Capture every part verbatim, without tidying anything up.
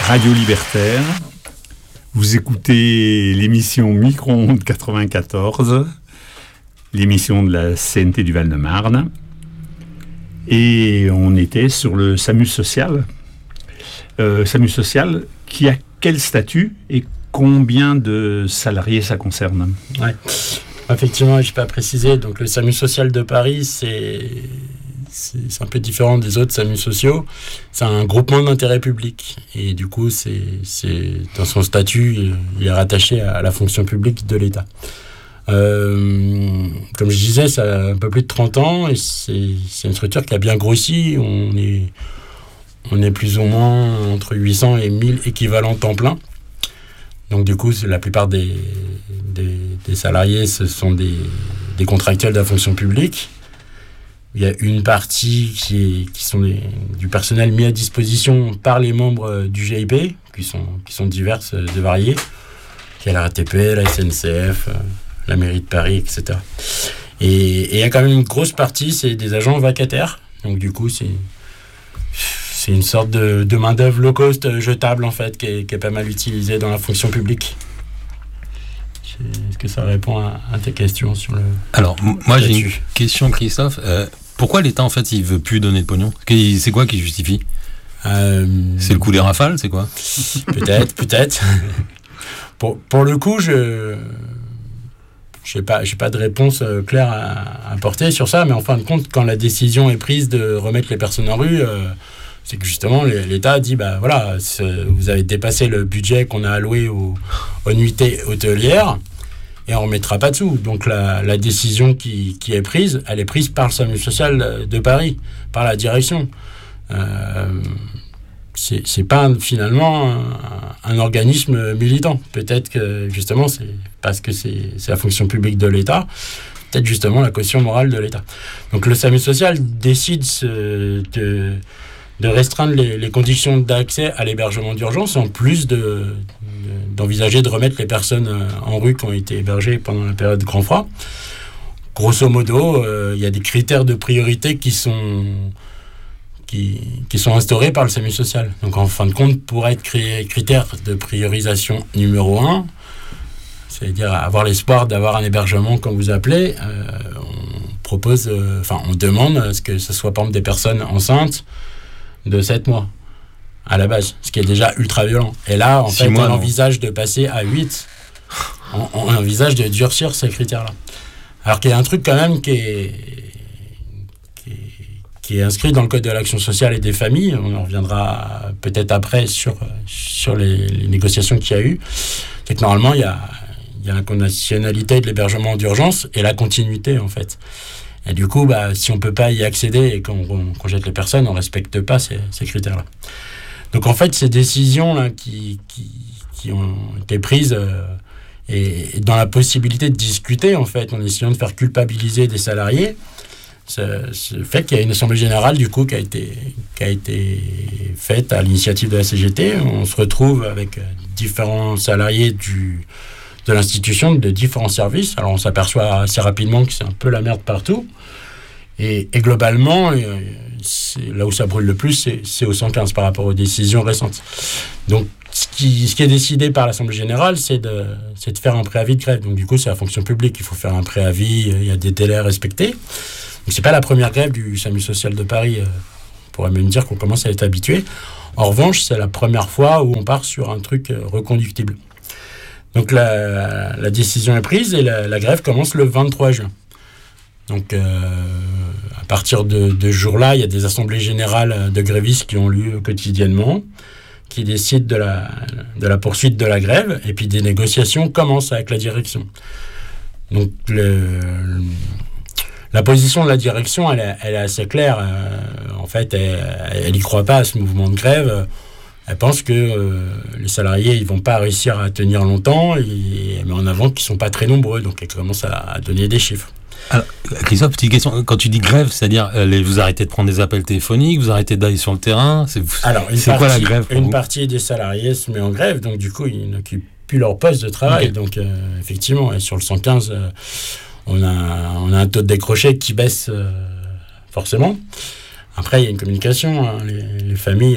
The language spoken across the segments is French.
Radio Libertaire. Vous écoutez l'émission Micro-ondes quatre-vingt-quatorze, l'émission de la C N T du Val-de-Marne. Et on était sur le SAMU social. Euh, SAMU social qui a quel statut et combien de salariés ça concerne? Ouais. Effectivement, je n'ai pas précisé. Donc, le SAMU social de Paris, c'est... C'est, c'est un peu différent des autres SAMU sociaux. C'est un groupement d'intérêt public. Et du coup, c'est, c'est, dans son statut, il est rattaché à la fonction publique de l'État. Euh, comme je disais, ça a un peu plus de trente ans et c'est, c'est une structure qui a bien grossi. On est, on est plus ou moins entre huit cents et mille équivalents temps plein. Donc du coup, la plupart des, des, des salariés, ce sont des, des contractuels de la fonction publique. Il y a une partie qui, est, qui sont des, du personnel mis à disposition par les membres du G I P, qui sont, qui sont diverses et variées. Il y a la R A T P, la S N C F, la mairie de Paris, et cetera. Et, et il y a quand même une grosse partie, c'est des agents vacataires. Donc du coup, c'est, c'est une sorte de, de main-d'œuvre low cost jetable, en fait, qui est, qui est pas mal utilisée dans la fonction publique. Est-ce que ça répond à, à tes questions sur le... Alors, m- moi j'ai une question, Christophe. Euh, pourquoi l'État, en fait, il veut plus donner de pognon ? C'est quoi qui justifie ? euh, C'est le coup des rafales, c'est quoi ? Peut-être, peut-être. Pour, pour le coup, je je n'ai pas, j'ai pas de réponse claire à apporter sur ça, mais en fin de compte, quand la décision est prise de remettre les personnes en rue... Euh, c'est que justement, l'État dit, bah voilà, vous avez dépassé le budget qu'on a alloué aux, aux nuitées hôtelières et on ne remettra pas de sous. Donc la, la décision qui, qui est prise, elle est prise par le SAMU social de Paris, par la direction. Euh, c'est, c'est pas finalement un, un organisme militant. Peut-être que justement, c'est parce que c'est, c'est la fonction publique de l'État, peut-être justement la caution morale de l'État. Donc le SAMU social décide ce, de... de restreindre les, les conditions d'accès à l'hébergement d'urgence, en plus de, de, d'envisager de remettre les personnes en rue qui ont été hébergées pendant la période de grand froid. Grosso modo, euh, il y a des critères de priorité qui sont, qui, qui sont instaurés par le SAMU social. Donc en fin de compte, pour être créé, critère de priorisation numéro un, c'est-à-dire avoir l'espoir d'avoir un hébergement, comme vous appelez, euh, on propose, enfin euh, on demande à ce que ce soit par exemple des personnes enceintes, de sept mois à la base, ce qui est déjà ultra violent. Et là, en fait, mois, on non. envisage de passer à huit. On, on envisage de durcir ces critères-là. Alors qu'il y a un truc quand même qui est, qui est, qui est inscrit dans le Code de l'action sociale et des familles. On en reviendra peut-être après sur, sur les, les négociations qu'il y a eu. C'est que normalement, il y a, il y a la conditionnalité de l'hébergement d'urgence et la continuité, en fait. Et du coup, bah, si on ne peut pas y accéder et qu'on, qu'on, qu'on jette les personnes, on ne respecte pas ces, ces critères-là. Donc en fait, ces décisions-là qui, qui, qui ont été prises euh, et, et dans la possibilité de discuter, en fait, en essayant de faire culpabiliser des salariés, ce, ce fait qu'il y a une assemblée générale, du coup, qui a été, qui a été faite à l'initiative de la C G T. On se retrouve avec différents salariés du... de l'institution, de différents services. Alors on s'aperçoit assez rapidement que c'est un peu la merde partout. Et, et globalement, c'est, là où ça brûle le plus, c'est, c'est au cent quinze par rapport aux décisions récentes. Donc ce qui, ce qui est décidé par l'Assemblée Générale, c'est de, c'est de faire un préavis de grève. Donc du coup, c'est la fonction publique. Il faut faire un préavis, il y a des délais à respecter. Donc c'est pas la première grève du SAMU social de Paris. On pourrait même dire qu'on commence à être habitué. En revanche, c'est la première fois où on part sur un truc reconductible. Donc la, la décision est prise et la, la grève commence le vingt-trois juin. Donc euh, à partir de, de ce jour-là, il y a des assemblées générales de grévistes qui ont lieu quotidiennement, qui décident de la, de la poursuite de la grève, et puis des négociations commencent avec la direction. Donc le, le, la position de la direction, elle est, elle est assez claire. Euh, en fait, elle n'y croit pas à ce mouvement de grève. Elle pense que euh, les salariés ils vont pas réussir à tenir longtemps, et, mais en avant qu'ils sont pas très nombreux, donc elle commence à, à donner des chiffres. Alors, Christophe, petite question. Quand tu dis grève, c'est-à-dire euh, les, vous arrêtez de prendre des appels téléphoniques, vous arrêtez d'aller sur le terrain. C'est, Alors, une c'est partie, quoi la grève pour Une vous partie des salariés se met en grève, donc du coup ils n'occupent plus leur poste de travail. Okay. Donc euh, effectivement, et sur le cent quinze, euh, on a on a un taux de décroché qui baisse euh, forcément. Après, il y a une communication. Hein, les, les familles, euh,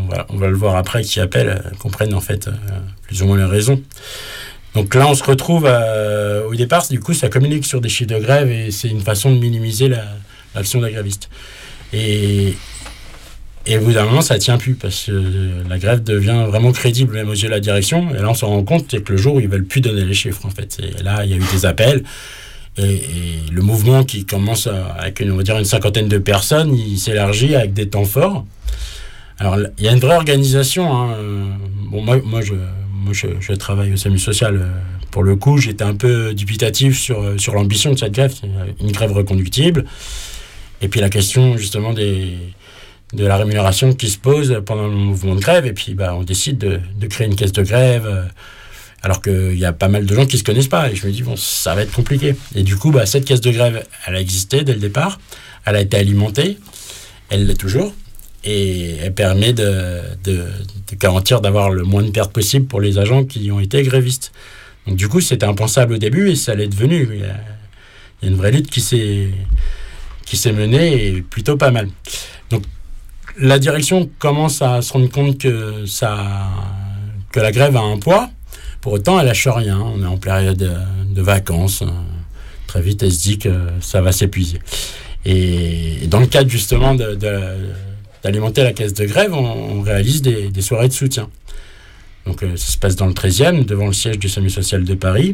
va, on va le voir après, qui appellent, euh, comprennent en fait euh, plus ou moins les raisons. Donc là, on se retrouve euh, au départ, du coup, ça communique sur des chiffres de grève et c'est une façon de minimiser la, l'action des grévistes. Et, et au bout d'un moment, ça tient plus parce que la grève devient vraiment crédible, même aux yeux de la direction. Et là, on se rend compte c'est que le jour où ils veulent plus donner les chiffres, en fait. Et là, il y a eu des appels. Et, et le mouvement qui commence à, avec, une, on va dire, une cinquantaine de personnes, il s'élargit avec des temps forts. Alors, il y a une vraie organisation. Hein. Bon, moi, moi, je, moi je, je travaille au SAMU social. Pour le coup, j'étais un peu dubitatif sur, sur l'ambition de cette grève. C'est une grève reconductible. Et puis, la question, justement, des, de la rémunération qui se pose pendant le mouvement de grève. Et puis, bah, on décide de, de créer une caisse de grève. Alors qu'il y a pas mal de gens qui ne se connaissent pas. Et je me dis, bon, ça va être compliqué. Et du coup, bah, cette caisse de grève, elle a existé dès le départ. Elle a été alimentée. Elle l'est toujours. Et elle permet de, de, de garantir d'avoir le moins de pertes possible pour les agents qui ont été grévistes. Donc du coup, c'était impensable au début et ça l'est devenu. Il y a, il y a une vraie lutte qui s'est, qui s'est menée et plutôt pas mal. Donc la direction commence à se rendre compte que, ça, que la grève a un poids. Pour autant, elle lâche rien. On est en période de, de vacances. Très vite, elle se dit que ça va s'épuiser. Et, et dans le cadre justement de, de, d'alimenter la caisse de grève, on, on réalise des, des soirées de soutien. Donc euh, ça se passe dans le treizième, devant le siège du SAMU social de Paris.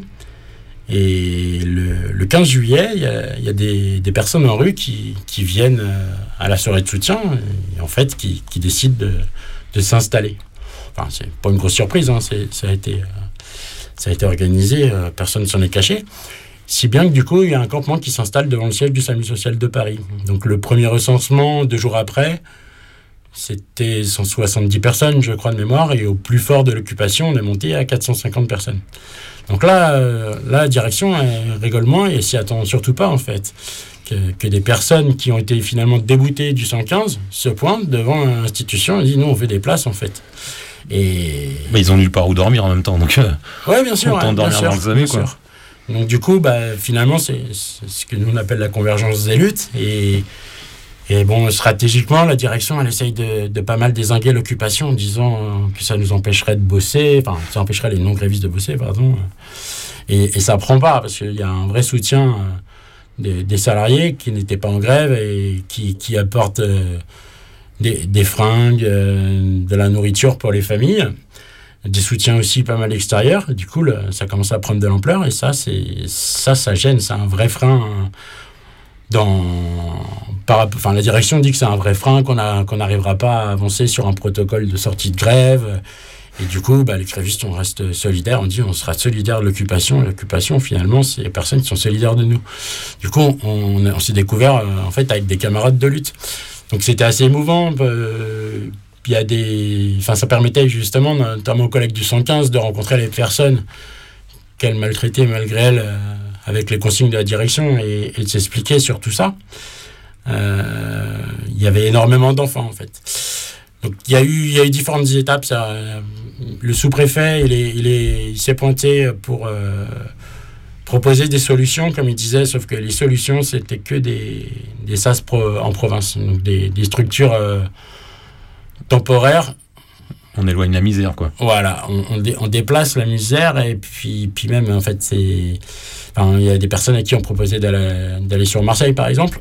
Et le, le quinze juillet, il y a, y a des, des personnes en rue qui, qui viennent à la soirée de soutien et en fait qui, qui décident de, de s'installer. Enfin, c'est pas une grosse surprise, hein, c'est, ça a été... Euh, Ça a été organisé, euh, personne ne s'en est caché. Si bien que du coup, il y a un campement qui s'installe devant le siège du SAMU social de Paris. Donc le premier recensement, deux jours après, c'était cent soixante-dix personnes, je crois, de mémoire. Et au plus fort de l'occupation, on est monté à quatre cent cinquante personnes. Donc là, euh, là la direction elle rigole moins et s'y attend surtout pas, en fait. Que, que des personnes qui ont été finalement déboutées du cent quinze se pointent devant l'institution et disent « Nous, on veut des places, en fait ». Et... Mais ils ont nulle part où dormir en même temps, donc euh, ouais, bien sûr, autant ouais, dormir bien dans sûr, le SAMU, bien quoi. Sûr. Donc du coup, bah, finalement, c'est, c'est ce que nous on appelle la convergence des luttes. Et, et bon, stratégiquement, la direction, elle essaye de, de pas mal dézinguer l'occupation en disant que ça nous empêcherait de bosser, enfin, ça empêcherait les non-grévistes de bosser, pardon. Et, et ça prend pas, parce qu'il y a un vrai soutien des, des salariés qui n'étaient pas en grève et qui, qui apportent... Euh, Des, des fringues, euh, de la nourriture pour les familles, des soutiens aussi pas mal extérieurs. Du coup, le, ça commence à prendre de l'ampleur et ça, c'est, ça, ça gêne. C'est un vrai frein. Hein, dans, par, enfin, la direction dit que c'est un vrai frein, qu'on a, qu'on n'arrivera pas à avancer sur un protocole de sortie de grève. Et du coup, bah, les grévistes, on reste solidaires. On dit on sera solidaires de l'occupation. Et l'occupation, finalement, c'est les personnes qui sont solidaires de nous. Du coup, on, on, on s'est découvert euh, en fait avec des camarades de lutte. Donc c'était assez émouvant. Euh, il y a des, enfin ça permettait justement, notamment aux collègues du cent quinze, de rencontrer les personnes qu'elles maltraitaient malgré elles, euh, avec les consignes de la direction et, et de s'expliquer sur tout ça. Euh, il y avait énormément d'enfants en fait. Donc il y a eu, il y a eu différentes étapes. Ça, euh, le sous-préfet, il est, il est, il s'est pointé pour euh, proposer des solutions, comme il disait, sauf que les solutions, c'était que des, des S A S pro, en province, donc des, des structures euh, temporaires. On éloigne la misère, quoi. Voilà, on, on, dé, on déplace la misère, et puis, puis même, en fait, c'est... Enfin, il y a des personnes à qui on proposait d'aller, d'aller sur Marseille, par exemple,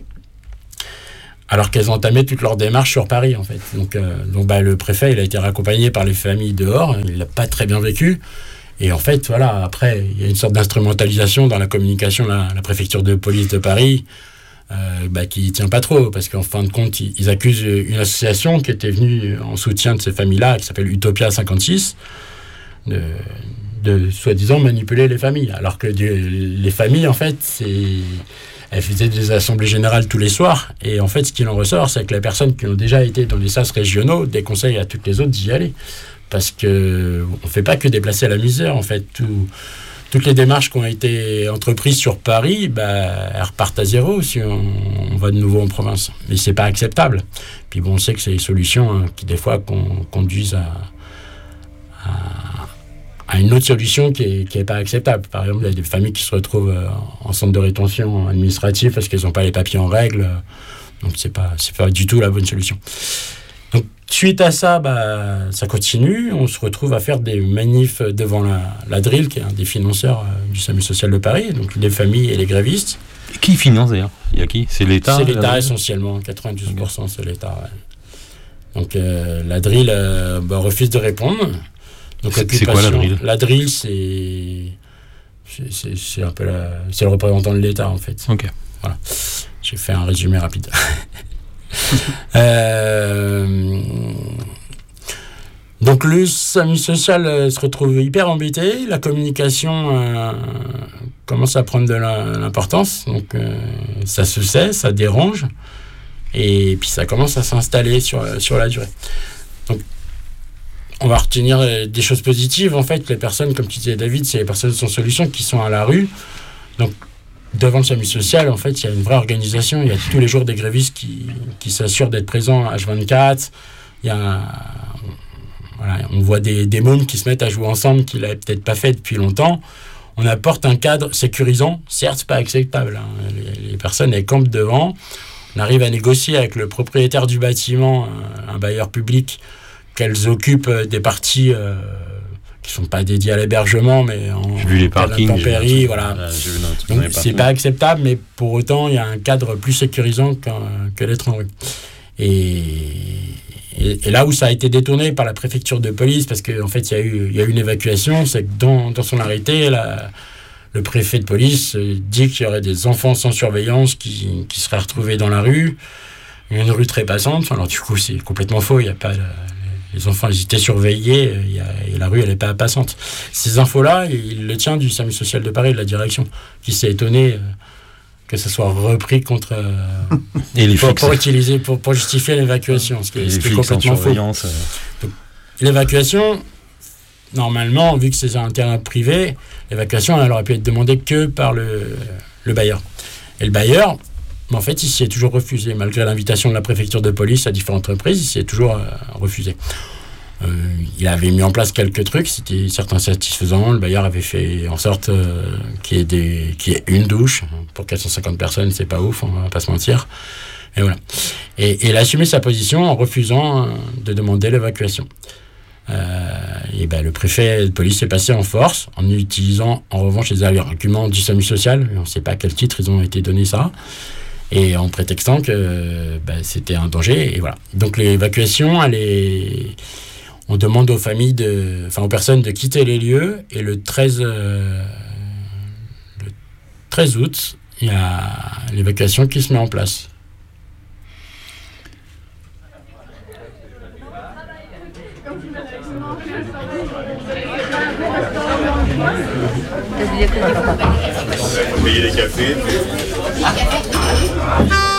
alors qu'elles entamaient toutes leurs démarches sur Paris, en fait. Donc, euh, donc bah, le préfet, il a été raccompagné par les familles dehors, il l'a pas très bien vécu. Et en fait, voilà, après, il y a une sorte d'instrumentalisation dans la communication de la, la préfecture de police de Paris euh, bah, qui ne tient pas trop, parce qu'en fin de compte, ils, ils accusent une association qui était venue en soutien de ces familles-là, qui s'appelle Utopia cinquante-six, de, de soi-disant manipuler les familles. Alors que de, les familles, en fait, c'est... elles faisaient des assemblées générales tous les soirs, et en fait, ce qu'il en ressort, c'est que les personnes qui ont déjà été dans les S A S régionaux déconseillent à toutes les autres d'y aller. Parce qu'on ne fait pas que déplacer la misère, en fait. Tout, toutes les démarches qui ont été entreprises sur Paris, bah, elles repartent à zéro si on, on va de nouveau en province. Mais ce n'est pas acceptable. Puis bon, on sait que c'est des solutions hein, qui, des fois, con, conduisent à, à, à une autre solution qui n'est qui est pas acceptable. Par exemple, il y a des familles qui se retrouvent en centre de rétention administratif parce qu'elles n'ont pas les papiers en règle. Donc, ce n'est pas, c'est pas du tout la bonne solution. Donc, suite à ça, bah, ça continue. On se retrouve à faire des manifs devant la, la D R I L, qui est un des financeurs euh, du SAMU social de Paris, donc les familles et les grévistes. Et qui finance d'ailleurs? Il y a qui? C'est l'État? C'est l'État essentiellement, quatre-vingt-douze pour cent c'est l'État. Ouais. Donc euh, la D R I L euh, bah, refuse de répondre. Donc, c'est, c'est quoi la D R I L? La D R I L, c'est, c'est, c'est, c'est un peu la, c'est le représentant de l'État en fait. Ok. Voilà. J'ai fait un résumé rapide. euh, donc le SAMU social euh, se retrouve hyper embêté. La communication euh, commence à prendre de la, l'importance. Donc euh, ça se sait, ça dérange. Et puis ça commence à s'installer sur, sur la durée. Donc on va retenir des choses positives. En fait, les personnes, comme tu disais David, c'est les personnes sans solution qui sont à la rue. Donc devant le SAMU social, en fait, il y a une vraie organisation. Il y a tous les jours des grévistes qui, qui s'assurent d'être présents à H vingt-quatre. Il y a, voilà, on voit des, des mômes qui se mettent à jouer ensemble, qu'ils n'avaient peut-être pas fait depuis longtemps. On apporte un cadre sécurisant. Certes, c'est pas acceptable. Hein. Les, les personnes, elles campent devant. On arrive à négocier avec le propriétaire du bâtiment, un bailleur public, qu'elles occupent des parties euh, qui ne sont pas dédiées à l'hébergement, mais en j'ai vu les parkings, intempéries, voilà. Là, j'ai vu donc, c'est pas acceptable, mais pour autant, il y a un cadre plus sécurisant que, que d'être en rue. Et, et, et là où ça a été détourné par la préfecture de police, parce qu'en en fait, il y a eu, il y a eu une évacuation, c'est que dans, dans son arrêté, la, le préfet de police dit qu'il y aurait des enfants sans surveillance qui, qui seraient retrouvés dans la rue, une rue très passante. Alors du coup, c'est complètement faux, il y a pas... Les enfants, ils étaient surveillés, y a, et la rue, elle n'est pas passante. Ces infos-là, il le tient du SAMU social de Paris, de la direction, qui s'est étonné euh, que ça soit repris contre... Euh, et les pour, flics, pour, utiliser, pour, pour justifier l'évacuation, ce qui est, ce qui est complètement faux. Euh... Donc, l'évacuation, normalement, vu que c'est un terrain privé, l'évacuation, elle aurait pu être demandée que par le, le bailleur. Et le bailleur... Mais en fait, il s'y est toujours refusé. Malgré l'invitation de la préfecture de police à différentes reprises, il s'y est toujours euh, refusé. Euh, il avait mis en place quelques trucs, c'était certains satisfaisants. Le bailleur avait fait en sorte euh, qu'il y ait, des, qu'il y ait une douche. Pour quatre cent cinquante personnes, c'est pas ouf, on va pas se mentir. Et voilà. Et, et il a assumé sa position en refusant euh, de demander l'évacuation. Euh, et ben, le préfet de police est passé en force, en utilisant en revanche les arguments du SAMU social. On ne sait pas à quel titre ils ont été donnés ça. Et en prétextant que bah, c'était un danger, et voilà. Donc l'évacuation, elle est... on demande aux familles, de... enfin aux personnes de quitter les lieux, et le treize, euh... le treize août, il y a l'évacuation qui se met en place. Payer les cafés.